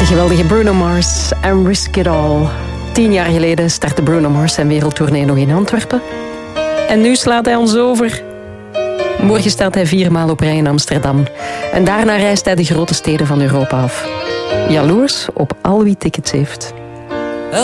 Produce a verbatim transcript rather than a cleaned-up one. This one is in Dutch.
geweldige Bruno Mars en Risk It All. Tien jaar geleden startte Bruno Mars zijn wereldtournee nog in Antwerpen. En nu slaat hij ons over. Morgen staat hij viermaal op rij in Amsterdam. En daarna reist hij de grote steden van Europa af. Jaloers op al wie tickets heeft.